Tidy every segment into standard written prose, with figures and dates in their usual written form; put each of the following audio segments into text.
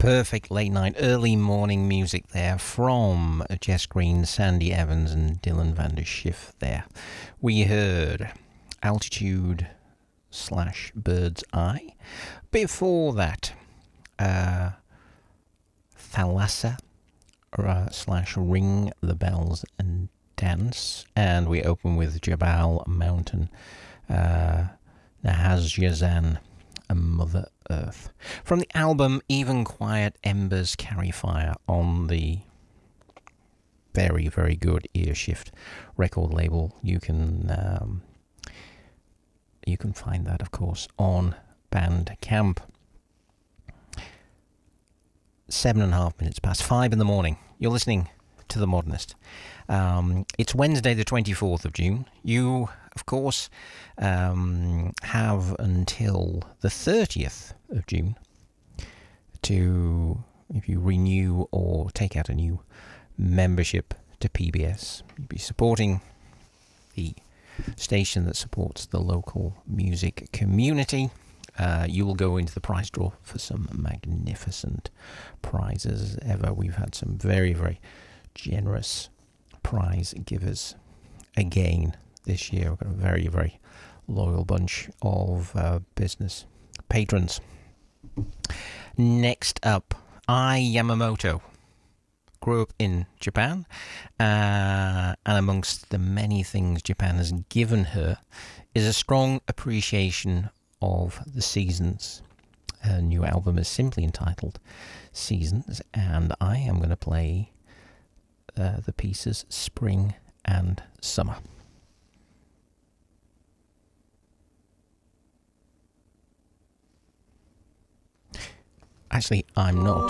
Perfect late night, early morning music there from Jess Green, Sandy Evans, and Dylan van der Schiff there. We heard Altitude / Bird's Eye. Before that, Thalassa / Ring the Bells and Dance. And we open with Jabal Mountain, Nahaz Yazan, and Mother Earth. From the album Even Quiet Embers Carry Fire on the very, very good Earshift record label. You can find that, of course, on Bandcamp. 7.5 minutes past 5 in the morning. You're listening to The Modernist. It's Wednesday the 24th of June. You, of course, have until the 30th of June to, if you renew or take out a new membership to PBS, you'll be supporting the station that supports the local music community. You will go into the prize draw for some magnificent prizes. As ever, we've had some very, very generous prize givers again this year. We've got a very, very loyal bunch of business patrons. Next up, Ai Yamamoto. Grew up in Japan, and amongst the many things Japan has given her is a strong appreciation of the seasons. Her new album is simply entitled Seasons, and I am going to play the pieces Spring and Summer. Actually, I'm not.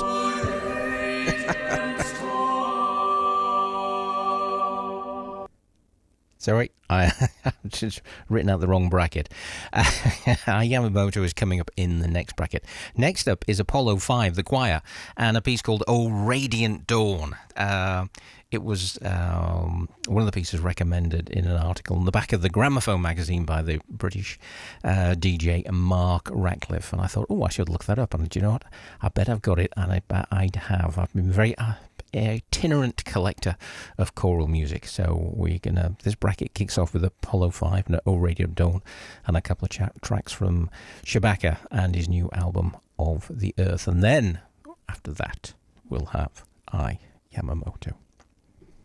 Sorry, I've just written out the wrong bracket. Yamamoto is coming up in the next bracket. Next up is Apollo 5, The Choir, and a piece called O Radiant Dawn. It was one of the pieces recommended in an article in the back of the Gramophone magazine by the British DJ Mark Ratcliffe. And I thought, I should look that up. And do you know what? I bet I've got it, and I bet I'd have. I've been very itinerant collector of choral music. So this bracket kicks off with Apollo 5 and O Radiant Dawn, and a couple of tracks from Shabaka and his new album Of the Earth. And then, after that, we'll have Ai Yamamoto.